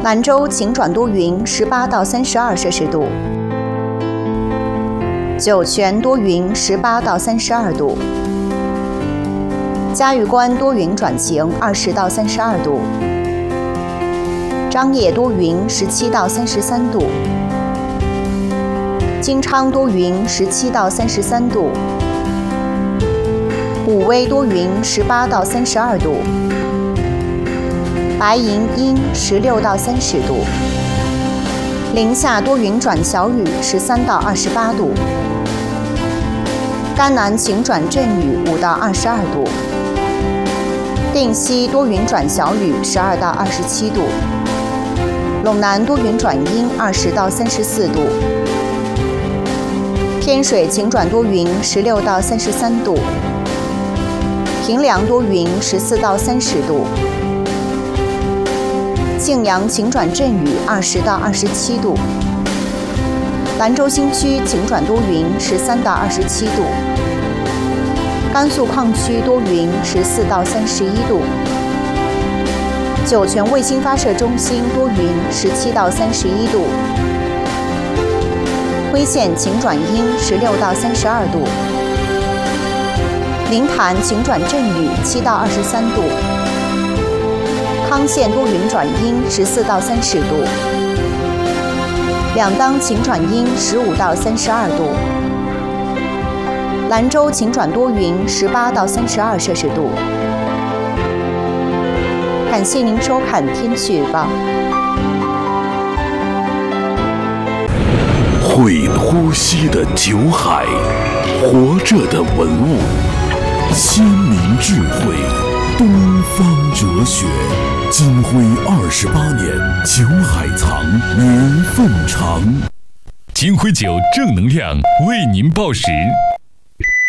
兰州晴转多云，18到32摄氏度；酒泉多云，18到32度；嘉峪关多云转晴，20到32度；张掖多云，17到33度；金昌多云，17到33度；武威多云，18到32度；白银阴16到30度；临夏多云转小雨13到28度；甘南晴转阵雨5到22度；定西多云转小雨12到27度；陇南多云转阴20到34度；天水晴转多云16到33度；平凉多云14到30度；庆阳晴转阵雨20到27度；兰州新区晴转多云13到27度；甘肃矿区多云14到31度；酒泉卫星发射中心多云17到31度；徽县晴转阴16到32度；临潭晴转阵雨7到23度；康县多云转阴14到30度；两当晴转阴15到32度；兰州晴转多云18到32摄氏度。感谢您收看天气预报。 会呼吸的酒海，活着的文物，先民智慧，东方哲学。金辉28年，酒海藏，年份长。 金辉酒正能量为您报时。